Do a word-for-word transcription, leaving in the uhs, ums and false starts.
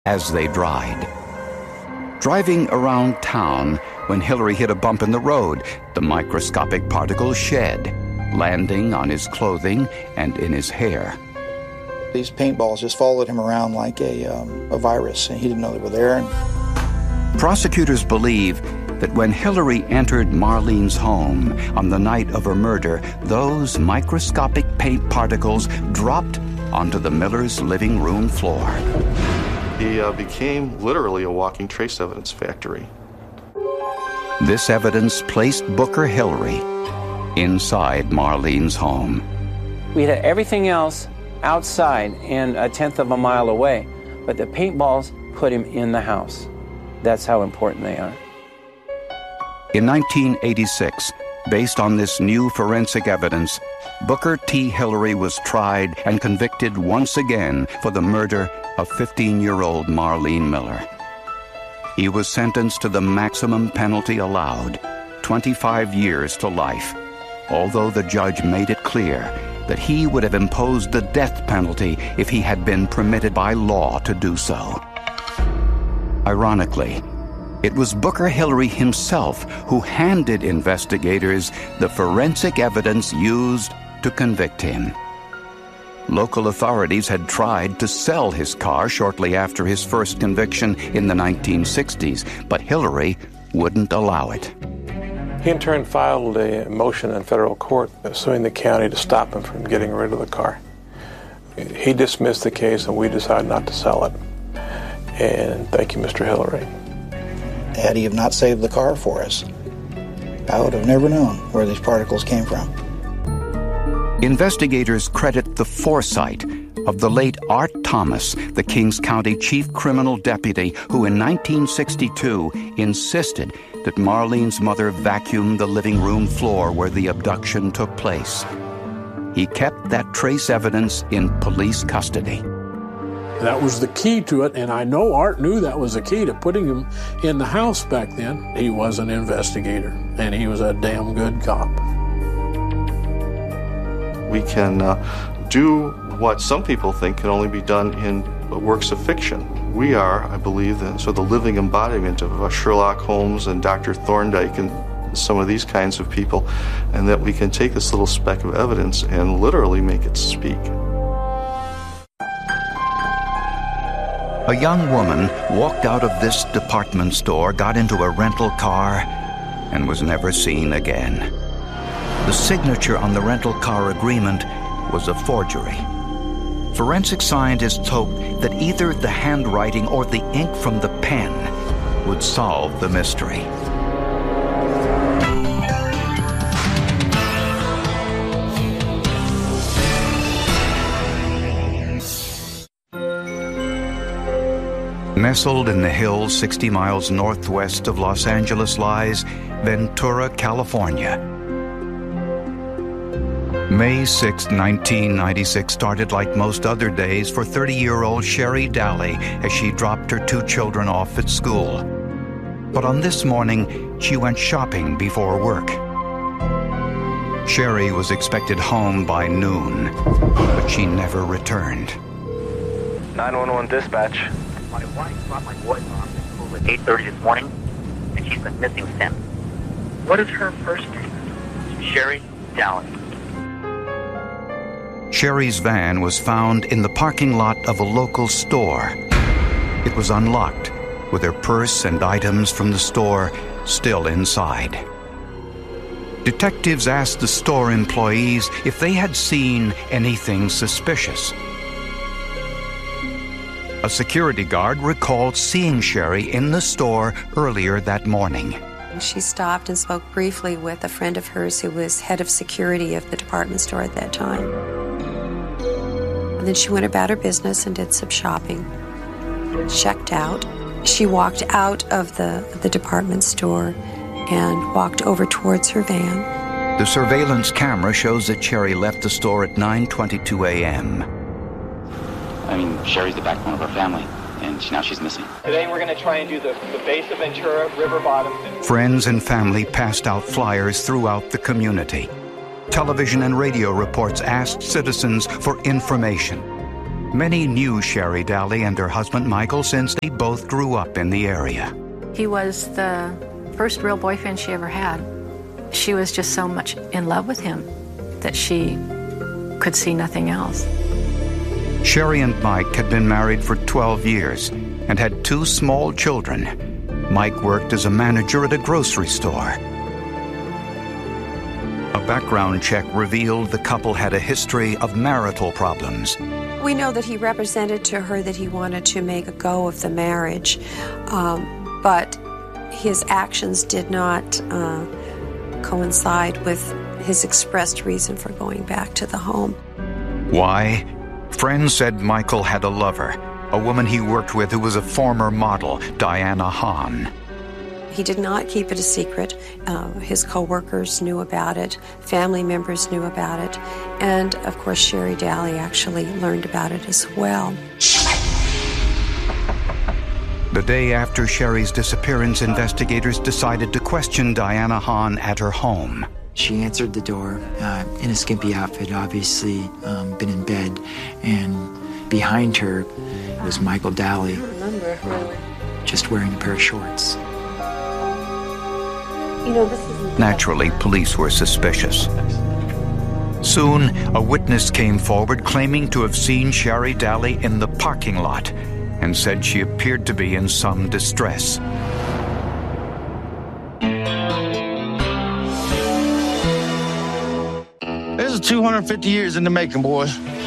as they dried. Driving around town, when Hillary hit a bump in the road, the microscopic particles shed, landing on his clothing and in his hair. These paintballs just followed him around like a, um, a virus, and he didn't know they were there. Prosecutors believe that when Hillary entered Marlene's home on the night of her murder, those microscopic paint particles dropped onto the Millers' living room floor. He uh, became literally a walking trace evidence factory. This evidence placed Booker Hillary inside Marlene's home. We had everything else outside and a tenth of a mile away, but the paintballs put him in the house. That's how important they are. In nineteen eighty-six, based on this new forensic evidence, Booker T. Hillary was tried and convicted once again for the murder of fifteen-year-old Marlene Miller. He was sentenced to the maximum penalty allowed, twenty-five years to life, although the judge made it clear that he would have imposed the death penalty if he had been permitted by law to do so. Ironically, it was Booker Hillary himself who handed investigators the forensic evidence used to convict him. Local authorities had tried to sell his car shortly after his first conviction in the nineteen sixties, but Hillary wouldn't allow it. He in turn filed a motion in federal court suing the county to stop him from getting rid of the car. He dismissed the case and we decided not to sell it. And thank you, Mister Hillary. Had he have not saved the car for us, I would have never known where these particles came from. Investigators credit the foresight of the late Art Thomas, the Kings County Chief Criminal Deputy, who in nineteen sixty-two insisted that Marlene's mother vacuumed the living room floor where the abduction took place. He kept that trace evidence in police custody. That was the key to it, and I know Art knew that was the key to putting him in the house back then. He was an investigator, and he was a damn good cop. We can uh, do what some people think can only be done in works of fiction. We are, I believe, the, sort of the living embodiment of uh, Sherlock Holmes and Doctor Thorndike and some of these kinds of people, and that we can take this little speck of evidence and literally make it speak. A young woman walked out of this department store, got into a rental car, and was never seen again. The signature on the rental car agreement was a forgery. Forensic scientists hoped that either the handwriting or the ink from the pen would solve the mystery. Nestled in the hills sixty miles northwest of Los Angeles lies Ventura, California. May sixth, nineteen ninety-six started like most other days for thirty-year-old Sherry Daly as she dropped her two children off at school. But on this morning, she went shopping before work. Sherry was expected home by noon, but she never returned. nine one one dispatch. My wife brought my boys off to school at eight thirty this morning, and she's been missing since. What is her first name? Sherry Daly. Sherry's van was found in the parking lot of a local store. It was unlocked, with her purse and items from the store still inside. Detectives asked the store employees if they had seen anything suspicious. A security guard recalled seeing Sherry in the store earlier that morning. She stopped and spoke briefly with a friend of hers who was head of security of the department store at that time. And then she went about her business and did some shopping. Checked out. She walked out of the, the department store and walked over towards her van. The surveillance camera shows that Sherry left the store at nine twenty-two a.m. I mean, Sherry's the backbone of our family, and now she's missing. Today we're going to try and do the, the base of Ventura, river bottom. Friends and family passed out flyers throughout the community. Television and radio reports asked citizens for information. Many knew Sherry Daly and her husband Michael since they both grew up in the area. He was the first real boyfriend she ever had. She was just so much in love with him that she could see nothing else. Sherry and Mike had been married for twelve years and had two small children. Mike worked as a manager at a grocery store. A background check revealed the couple had a history of marital problems. We know that he represented to her that he wanted to make a go of the marriage, um, but his actions did not uh, coincide with his expressed reason for going back to the home. Why? Friends said Michael had a lover, a woman he worked with who was a former model, Diana Hahn. He did not keep it a secret. Uh, his co-workers knew about it, family members knew about it, and of course Sherry Daly actually learned about it as well. The day after Sherry's disappearance, investigators decided to question Diana Hahn at her home. She answered the door uh, in a skimpy outfit, obviously um, been in bed, and behind her was Michael Daly, just wearing a pair of shorts. You know, this is Naturally, police were suspicious. Soon, a witness came forward claiming to have seen Sherry Daly in the parking lot and said she appeared to be in some distress. This is two hundred fifty years in the making, boys.